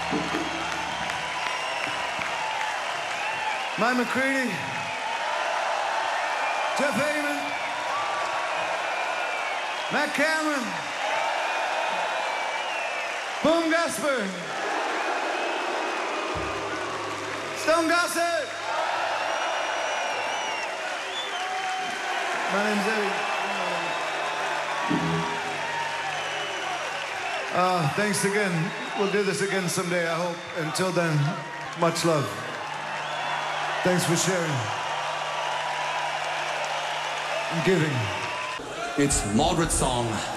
Mike McCready, Jeff Heyman, Matt Cameron, Boom Gasper, Stone Gossett. My name's Eddie. Thanks again. We'll do this again someday, I hope. Until then, much love. Thanks for sharing and giving. It's Mordred Song.